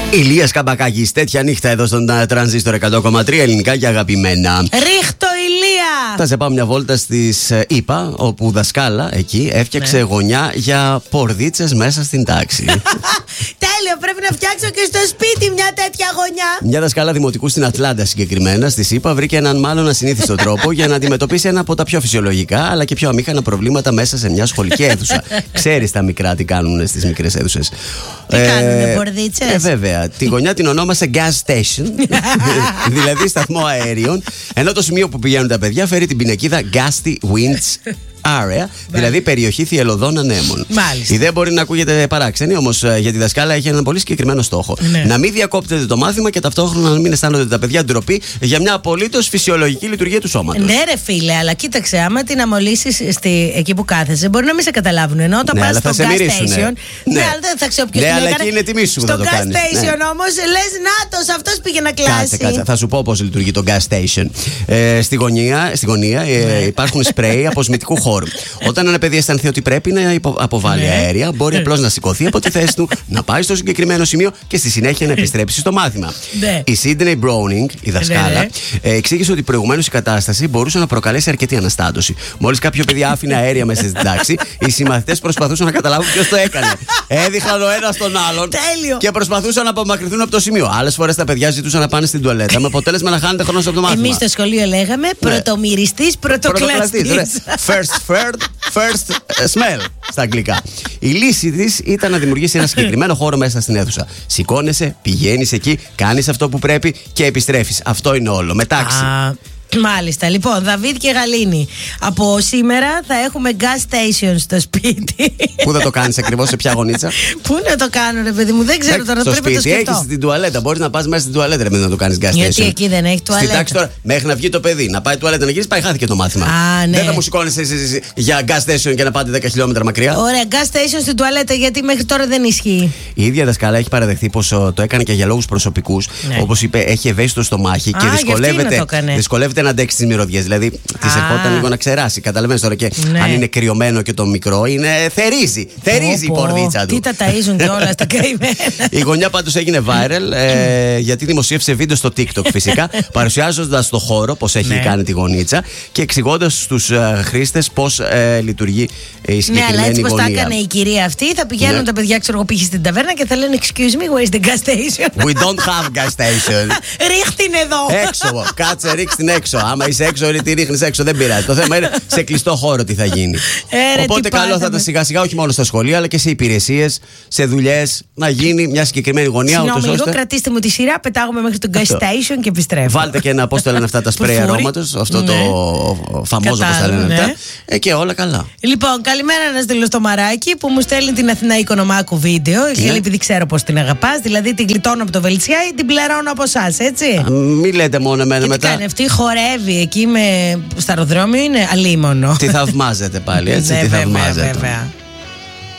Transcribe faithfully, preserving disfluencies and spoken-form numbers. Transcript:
Ηλίας Καμπακάκης, τέτοια νύχτα εδώ στον Τρανζίστορ εκατό κόμμα τρία, ελληνικά και αγαπημένα. Ρίχτω, Ηλία! Θα σε πάω μια βόλτα στις ΗΠΑ, όπου δασκάλα εκεί έφτιαξε ναι. γωνιά για πορδίτσες μέσα στην τάξη. Τέλειο, πρέπει να φτιάξω και στο σπίτι μια τέτοια γωνιά. Μια δασκάλα δημοτικού στην Ατλάντα, συγκεκριμένα στις ΗΠΑ, βρήκε έναν μάλλον ασυνήθιστο τρόπο για να αντιμετωπίσει ένα από τα πιο φυσιολογικά αλλά και πιο αμήχανα προβλήματα μέσα σε μια σχολική αίθουσα. Ξέρεις τα μικρά τι κάνουν στις μικρές αίθουσες. Τι ε, κάνουνε, πορδίτσες? Ε, βέβαια. Τη γωνιά την ονόμασε gas station, δηλαδή σταθμό αέριων, ενώ το σημείο που πηγαίνουν τα παιδιά φέρει την πινακίδα Gusty Winds Area, δηλαδή περιοχή θυελλωδών ανέμων. Μάλιστα. Η ιδέα μπορεί να ακούγεται παράξενη, όμως για τη δασκάλα έχει έναν πολύ συγκεκριμένο στόχο. Ναι. Να μην διακόπτεται το μάθημα και ταυτόχρονα να μην αισθάνονται τα παιδιά ντροπή για μια απολύτως φυσιολογική λειτουργία του σώματος. Ναι, ρε φίλε, αλλά κοίταξε, άμα την αμολύσεις εκεί που κάθεσαι, μπορεί να μην σε καταλάβουν. Ενώ όταν ναι, πας στο gas station. Ναι, ναι, αλλά δεν θα ξέρω ποιος ναι, την αλλά έκανε. εκεί είναι τιμή σου. Στο gas station ναι. όμως λες νάτος, αυτός πήγε να κλάσει. Κάτσε, κάτσε. Θα σου πω πώς λειτουργεί το gas station. Ε, στη γωνία, στη γωνία ε, υπάρχουν σπρέι αποσμητικού χώρου. Όταν ένα παιδί αισθανθεί ότι πρέπει να αποβάλει ναι. αέρια, μπορεί απλώς να σηκωθεί από τη θέση του, να πάει στο συγκεκριμένο σημείο και στη συνέχεια να επιστρέψει στο μάθημα. Ναι. Η Sydney Browning, η δασκάλα, ναι, ναι. εξήγησε ότι προηγουμένως η κατάσταση μπορούσε να προκαλέσει αρκετή αναστάτωση. Μόλις κάποιο παιδί άφηνε αέρια μέσα στην τάξη, οι συμμαθητές προσπαθούσαν να καταλάβουν ποιος το έκανε. Έδειχναν ο ένας τον άλλον Τέλειο. Και προσπαθούσαν να απομακρυνθούν από το σημείο. Άλλες φορές τα παιδιά ζητούσαν να πάνε στην τουαλέτα με αποτέλεσμα να χάνεται χρόνος από το μάθημα. Εμείς στο σχολείο λέγαμε πρωτομυριστής, πρωτοκλαστής. First first, first smell στα αγγλικά. Η λύση της ήταν να δημιουργήσει ένα συγκεκριμένο χώρο μέσα στην αίθουσα. Σηκώνεσαι, πηγαίνεις εκεί, κάνεις αυτό που πρέπει και επιστρέφεις. Αυτό είναι όλο. Μετάξι. Μάλιστα. Λοιπόν, Δαβίδ και Γαλήνη, από σήμερα θα έχουμε gas station στο σπίτι. Πού θα το κάνεις ακριβώς, σε ποια γωνίτσα? Πού να το κάνω, ρε παιδί μου, δεν ξέρω τώρα. Στο πρέπει σπίτι έχεις την τουαλέτα. Μπορείς να πας μέσα στην τουαλέτα, ρε παιδί, να το κάνεις gas station. Γιατί εκεί δεν έχει τουαλέτα. Στην τάξη τώρα, μέχρι να βγει το παιδί, να πάει τουαλέτα να γυρίσει, πάει, χάθηκε το μάθημα. Α, ναι. Δεν θα μου σηκώνεσαι για gas station και να πάτε δέκα χιλιόμετρα μακριά. Ωραία, gas station στην τουαλέτα, γιατί μέχρι τώρα δεν ισχύει. Η ίδια δασκάλα έχει παραδεχθεί πως το έκανε και για λόγους προσωπικούς. Ναι. Όπως είπε, έχει ευαίσθητο στομάχι και δυσκολεύεται, δυσκολεύεται να αντέξει τις μυρωδιές. Δηλαδή, τη ερχόταν λίγο να ξεράσει. Καταλαβαίνεις τώρα και ναι. αν είναι κρυωμένο και το μικρό, είναι θερίζει. Θερίζει η πορδίτσα του. Τι τα ταΐζουν κιόλας τα καημένα. Η γωνιά πάντως έγινε viral ε, γιατί δημοσίευσε βίντεο στο TikTok φυσικά, παρουσιάζοντας το χώρο, πώς έχει ναι. κάνει τη γωνίτσα και εξηγώντας στους ε, χρήστες πώς ε, λειτουργεί ε, η συγκεκριμένη γωνία. Ναι, αλλά έτσι πως τα έκανε η κυρία αυτή, θα πηγαίνουν ναι. τα παιδιά, ξέρω εγώ, πήγε στην ταβέρνα και θα λένε excuse me, where is the gas station? We don't have gas station. Ρίχ την εδώ. Έξω, κάτσε, ρίξ την έξω. Άμα είσαι έξω, τη ρίχνεις έξω, δεν πειράζει. Το θέμα είναι σε κλειστό χώρο τι θα γίνει. Ε, Οπότε καλό θα ήταν σιγά σιγά, όχι μόνο στα σχολεία, αλλά και σε υπηρεσίες, σε δουλειές, να γίνει μια συγκεκριμένη γωνία. Συγγνώμη, λίγο ώστε... κρατήστε μου τη σειρά, πετάγουμε μέχρι το gas station και επιστρέφω. Βάλτε και ένα, πώς το λένε αυτά τα σπρέι αρώματος, αυτό ναι. το φαμόζο, πώς τα λένε ναι. αυτά. Ε, και όλα καλά. Λοιπόν, καλημέρα να στείλω στο Μαράκι που μου στέλνει την Αθηνά Οικονομάκου βίντεο. Ναι. Και επειδή ξέρω πώς την αγαπάς, δηλαδή την γλιτώνω από το Βελτσιά ή την πληρώνω από εσάς, έτσι. Μην λέτε μόνο εμένα μετά. Τι κάνει αυτή, χορεύει εκεί με. Στο αεροδρόμιο είναι αλίμονο. Τι θαυμάζετε πάλι, έτσι. Τι θαυμάζετε.